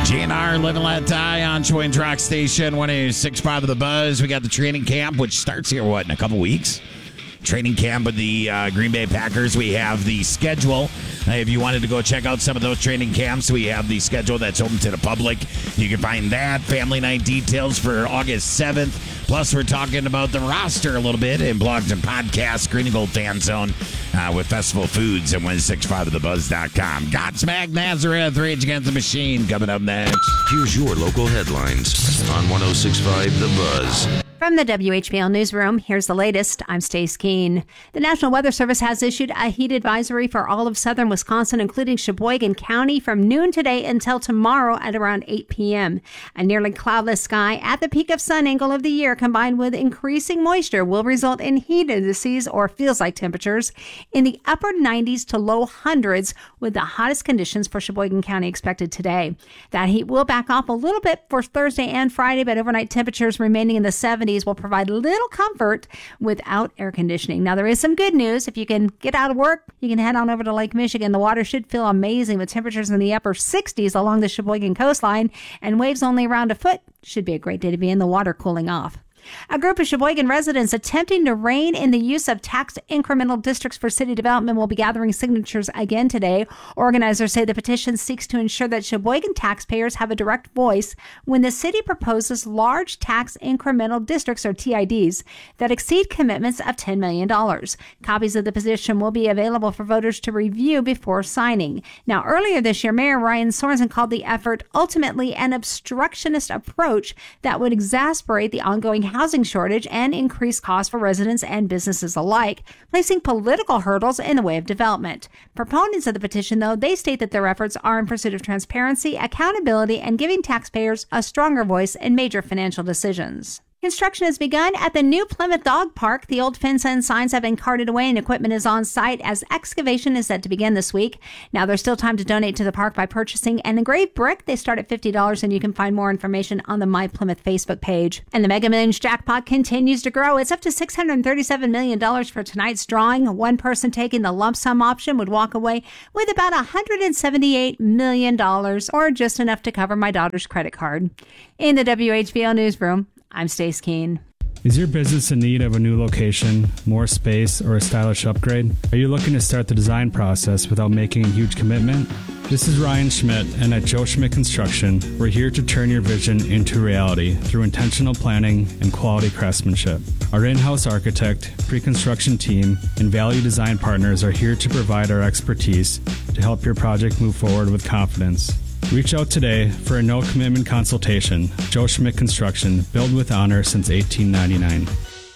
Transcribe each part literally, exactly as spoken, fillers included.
G N R, Live and Let Die on Sheboygan's Rock Station, one oh six point five of the Buzz. We got the training camp, which starts here, what, in a couple weeks? Training camp with the uh, Green Bay Packers. We have the schedule. Uh, if you wanted to go check out some of those training camps, we have the schedule that's open to the public. You can find that. Family night details for August seventh. Plus, we're talking about the roster a little bit in blogs and podcasts. Green and Gold Fan Zone uh, with Festival Foods and one sixty-five of the buzz dot com. Godsmack Nazareth, Rage Against the Machine coming up next. Here's your local headlines on one oh six point five The Buzz. From the W H B L Newsroom, here's the latest. I'm Stace Keene. The National Weather Service has issued a heat advisory for all of southern Wisconsin, including Sheboygan County, from noon today until tomorrow at around eight p.m. A nearly cloudless sky at the peak of sun angle of the year, combined with increasing moisture, will result in heat indices, or feels like temperatures, in the upper nineties to low hundreds, with the hottest conditions for Sheboygan County expected today. That heat will back off a little bit for Thursday and Friday, but overnight temperatures remaining in the seventies will provide little comfort without air conditioning. Now, there is some good news. If you can get out of work, you can head on over to Lake Michigan. The water should feel amazing with temperatures in the upper sixties along the Sheboygan coastline, and waves only around a foot. Should be a great day to be in the water cooling off. A group of Sheboygan residents attempting to rein in the use of tax incremental districts for city development will be gathering signatures again today. Organizers say the petition seeks to ensure that Sheboygan taxpayers have a direct voice when the city proposes large tax incremental districts, or T I Ds, that exceed commitments of ten million dollars. Copies of the petition will be available for voters to review before signing. Now, earlier this year, Mayor Ryan Sorensen called the effort ultimately an obstructionist approach that would exacerbate the ongoing housing shortage and increase costs for residents and businesses alike, placing political hurdles in the way of development. Proponents of the petition, though, they state that their efforts are in pursuit of transparency, accountability, and giving taxpayers a stronger voice in major financial decisions. Construction has begun at the new Plymouth Dog Park. The old fence and signs have been carted away and equipment is on site as excavation is set to begin this week. Now, there's still time to donate to the park by purchasing an engraved brick. They start at fifty dollars, and you can find more information on the My Plymouth Facebook page. And the Mega Millions jackpot continues to grow. It's up to six hundred thirty-seven million dollars for tonight's drawing. One person taking the lump sum option would walk away with about one hundred seventy-eight million dollars, or just enough to cover my daughter's credit card. In the W H B L Newsroom, I'm Stace Keene. Is your business in need of a new location, more space, or a stylish upgrade? Are you looking to start the design process without making a huge commitment? This is Ryan Schmidt, and at Joe Schmidt Construction, we're here to turn your vision into reality through intentional planning and quality craftsmanship. Our in-house architect, pre-construction team, and value design partners are here to provide our expertise to help your project move forward with confidence. Reach out today for a no-commitment consultation. Joe Schmidt Construction, built with honor since eighteen ninety-nine.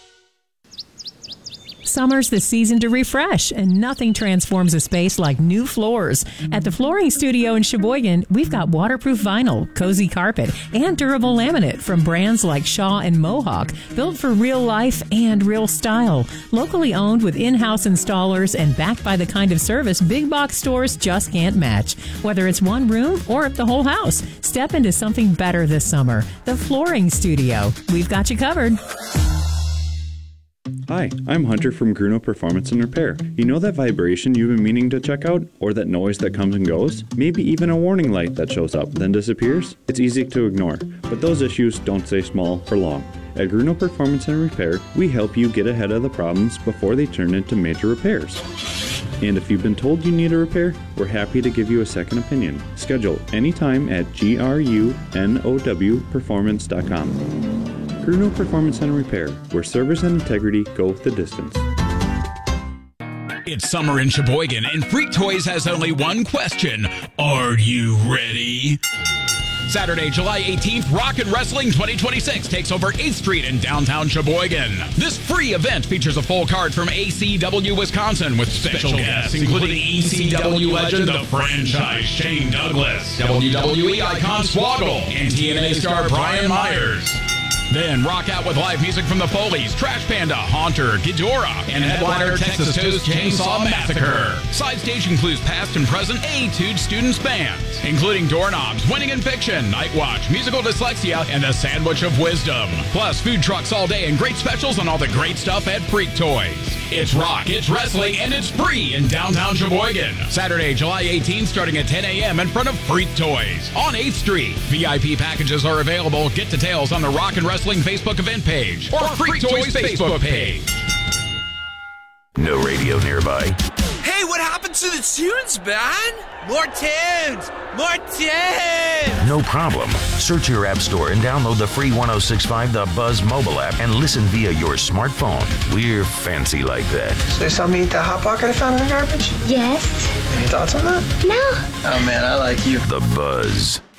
Summer's the season to refresh, and nothing transforms a space like new floors. At the Flooring Studio in Sheboygan, we've got waterproof vinyl, cozy carpet, and durable laminate from brands like Shaw and Mohawk, built for real life and real style. Locally owned with in-house installers and backed by the kind of service big box stores just can't match. Whether it's one room or the whole house, step into something better this summer. The Flooring Studio. We've got you covered. Hi, I'm Hunter from Gruno Performance and Repair. You know that vibration you've been meaning to check out? Or that noise that comes and goes? Maybe even a warning light that shows up, then disappears? It's easy to ignore, but those issues don't stay small for long. At Gruno Performance and Repair, we help you get ahead of the problems before they turn into major repairs. And if you've been told you need a repair, we're happy to give you a second opinion. Schedule anytime at G R U N O W performance dot com. Gruno Performance and Repair, where service and integrity go the distance. It's summer in Sheboygan, and Freak Toys has only one question. Are you ready? Saturday, July eighteenth, Rock and Wrestling twenty twenty-six takes over eighth Street in downtown Sheboygan. This free event features a full card from A C W Wisconsin with special guests including E C W legend, the franchise Shane Douglas, W W E icon Swoggle, and T N A star Brian Myers. Then rock out with live music from the Foleys, Trash Panda, Haunter, Ghidorah, and headliner Texas Toast Chainsaw Massacre. Side stage includes past and present A-Tude Students Bands. including Doorknobs, Winning in Fiction, Night Watch, Musical Dyslexia, and the Sandwich of Wisdom. Plus, food trucks all day and great specials on all the great stuff at Freak Toys. It's rock, it's wrestling, and it's free in downtown Sheboygan. Saturday, July eighteenth, starting at ten a.m. in front of Freak Toys on eighth street. V I P packages are available. Get details on the Rock and Wrestling Facebook event page or Freak Toys Facebook page. No radio nearby. Hey, what happened to the tunes, man? More tunes! More tunes! No problem. Search your app store and download the free one oh six point five The Buzz mobile app and listen via your smartphone. We're fancy like that. So you saw me eat that Hot Pocket I found in the garbage? Yes. Any thoughts on that? No. Oh man, I like you. The Buzz.